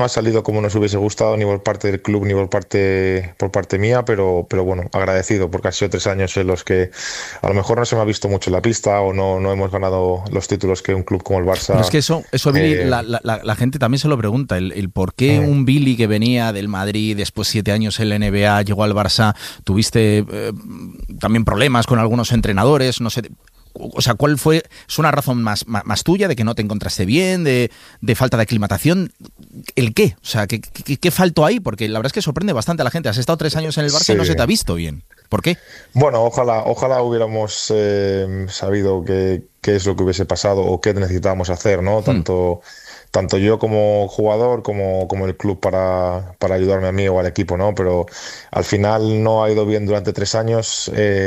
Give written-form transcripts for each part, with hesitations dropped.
ha salido como nos hubiese gustado, ni por parte del club, ni por parte mía, pero bueno, agradecido, porque han sido 3 años en los que a lo mejor no se me ha visto mucho en la pista o no hemos ganado los títulos que un club como el Pero es Barça. que eso Billy, eh, la gente también se lo pregunta, el por qué mm, un Billy que venía del Madrid, después 7 años en la NBA, llegó al Barça, tuviste también problemas con algunos entrenadores, no sé. O sea, ¿cuál fue? ¿Es una razón más tuya de que no te encontraste bien, de falta de aclimatación? ¿El qué? O sea, ¿qué faltó ahí? Porque la verdad es que sorprende bastante a la gente. Has estado 3 años en el Barça sí. y no se te ha visto bien. ¿Por qué? Bueno, ojalá hubiéramos sabido qué es lo que hubiese pasado o qué necesitábamos hacer, ¿no? Hmm. Tanto yo como jugador como el club para ayudarme a mí o al equipo, ¿no? Pero al final no ha ido bien durante 3 años,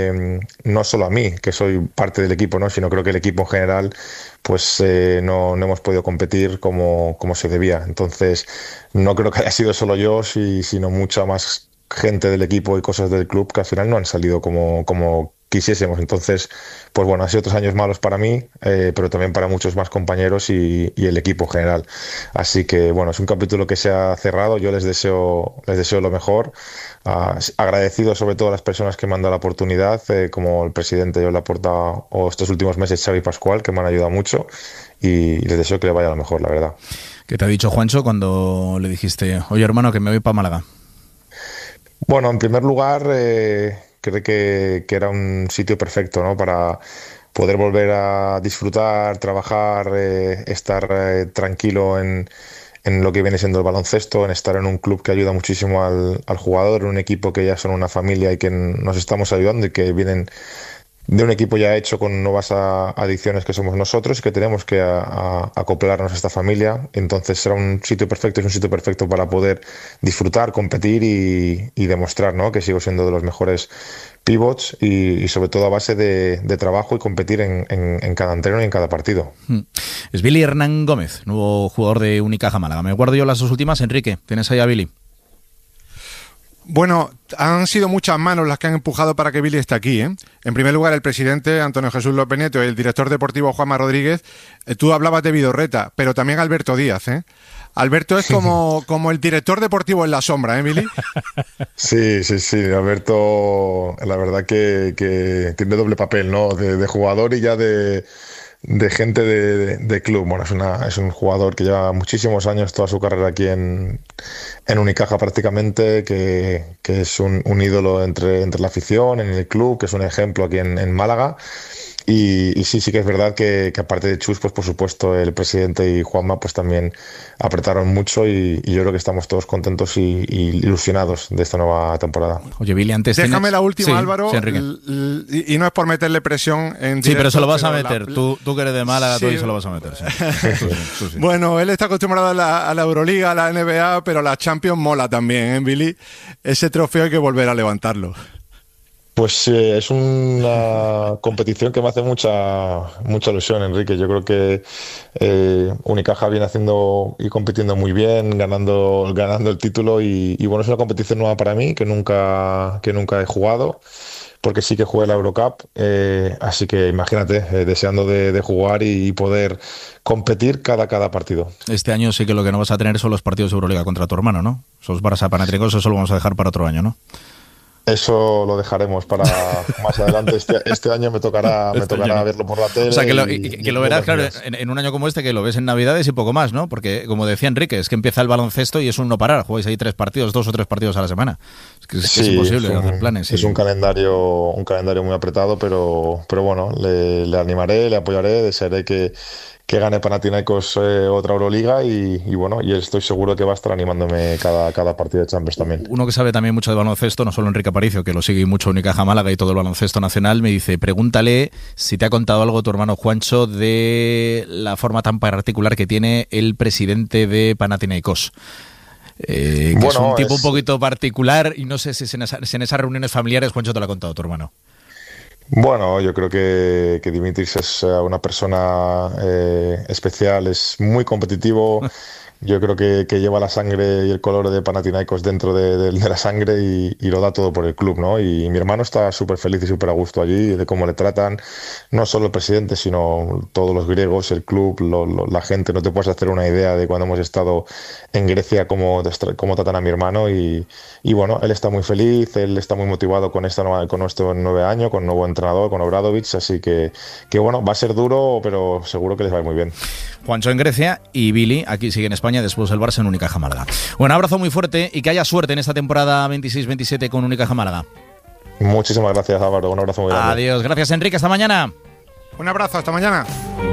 no solo a mí, que soy parte del equipo, ¿no? Sino creo que el equipo en general, pues no hemos podido competir como se debía. Entonces, no creo que haya sido solo yo, sino mucha más gente del equipo y cosas del club que al final no han salido como quisiésemos. Entonces, pues bueno, han sido 3 años malos para mí, pero también para muchos más compañeros y el equipo en general. Así que bueno, es un capítulo que se ha cerrado. Yo les deseo lo mejor. Agradecido sobre todo a las personas que me han dado la oportunidad, como el presidente Joan Laporta o estos últimos meses Xavi Pascual, que me han ayudado mucho y les deseo que le vaya lo mejor, la verdad. ¿Qué te ha dicho Juancho cuando le dijiste, oye hermano, que me voy para Málaga? Bueno, en primer lugar, creo que era un sitio perfecto, ¿no? Para poder volver a disfrutar, trabajar, estar tranquilo en lo que viene siendo el baloncesto, en estar en un club que ayuda muchísimo al jugador, en un equipo que ya son una familia y que nos estamos ayudando y que vienen de un equipo ya hecho con nuevas adiciones que somos nosotros y que tenemos que acoplarnos a esta familia. Entonces será un sitio perfecto, es un sitio perfecto para poder disfrutar, competir y demostrar, ¿no? Que sigo siendo de los mejores pivots y sobre todo a base de trabajo y competir en cada entreno y en cada partido. Es Billy Hernán Gómez, nuevo jugador de Unicaja Málaga. Me guardo yo las dos últimas. Enrique, ¿tienes ahí a Billy? Bueno, han sido muchas manos las que han empujado para que Billy esté aquí, ¿eh? En primer lugar, el presidente Antonio Jesús López Nieto y el director deportivo Juanma Rodríguez. Tú hablabas de Vidorreta, pero también Alberto Díaz, ¿eh? Alberto es como el director deportivo en la sombra, ¿eh, Billy? Sí, sí, sí, Alberto, la verdad que tiene doble papel, ¿no? De jugador y ya de gente de club. Bueno, es un jugador que lleva muchísimos años, toda su carrera aquí en Unicaja prácticamente, que es un ídolo entre la afición, en el club, que es un ejemplo aquí en Málaga. Y sí, sí que es verdad que aparte de Chus, pues por supuesto el presidente y Juanma pues también apretaron mucho y yo creo que estamos todos contentos y ilusionados de esta nueva temporada. Oye, Billy, antes Déjame la última, sí, Álvaro, sí, Enrique. y no es por meterle presión en Sí, directo, pero se lo vas a pero meter. Tú que eres de Málaga, tú Sí. ahí se lo vas a meter. Sí. Tú sí. Bueno, él está acostumbrado a la Euroliga, a la NBA, pero la Champions mola también, ¿eh, Billy? Ese trofeo hay que volver a levantarlo. Pues es una competición que me hace mucha ilusión, Enrique. Yo creo que Unicaja viene haciendo y compitiendo muy bien, ganando el título y bueno, es una competición nueva para mí que nunca he jugado, porque sí que jugué la Eurocup, así que imagínate, deseando de jugar y poder competir cada partido. Este año sí que lo que no vas a tener son los partidos de Euroliga contra tu hermano, ¿no? Esos Barça Panathinaikos, eso lo vamos a dejar para otro año, ¿no? Eso lo dejaremos para más adelante. Este año me tocará año no. verlo por la tele. O sea, que y lo todos verás, los claro, días. en un año como este, que lo ves en Navidades y poco más, ¿no? Porque, como decía Enrique, es que empieza el baloncesto y es un no parar. Jugáis ahí 2 o 3 partidos a la semana. Es que es Sí, imposible hacer planes. es Sí. un calendario muy apretado, pero bueno, le animaré, le apoyaré, desearé que gane Panathinaikos otra Euroliga y bueno, y estoy seguro que va a estar animándome cada partido de Champions también. Uno que sabe también mucho de baloncesto, no solo Enrique Aparicio, que lo sigue mucho Unicaja Málaga y todo el baloncesto nacional, me dice, pregúntale si te ha contado algo tu hermano Juancho de la forma tan particular que tiene el presidente de Panathinaikos. Que es un Bueno, tipo un poquito particular y no sé si en esas reuniones familiares Juancho te lo ha contado tu hermano. Bueno, yo creo que Dimitris es una persona especial, es muy competitivo, yo creo que lleva la sangre y el color de Panathinaikos dentro de la sangre y lo da todo por el club, ¿no? Y mi hermano está súper feliz y súper a gusto allí, de cómo le tratan, no solo el presidente, sino todos los griegos, el club, la gente. No te puedes hacer una idea de cuando hemos estado en Grecia, cómo tratan a mi hermano. Y bueno, él está muy feliz, él está muy motivado con nuestro 9 años, con un nuevo entrenador, con Obradovic, así que bueno, va a ser duro, pero seguro que les va a ir muy bien. Juancho en Grecia y Billy aquí sigue en España, después el Barça en Unicaja Málaga. Un abrazo muy fuerte y que haya suerte en esta temporada 26-27 con Unicaja Málaga. Muchísimas gracias, Álvaro, un abrazo muy grande. Adiós, gracias Enrique, hasta mañana. Un abrazo, hasta mañana.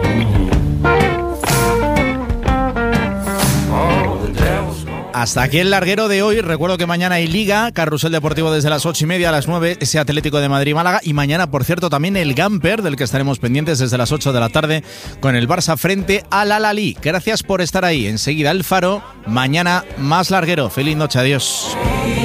Hasta aquí el larguero de hoy. Recuerdo que mañana hay Liga, Carrusel Deportivo desde las 8:30 a las 9, ese Atlético de Madrid-Málaga. Y mañana, por cierto, también el Gamper, del que estaremos pendientes desde las 8 de la tarde con el Barça frente al Al-Ahly. Gracias por estar ahí. Enseguida el Faro, mañana más larguero. Feliz noche, adiós.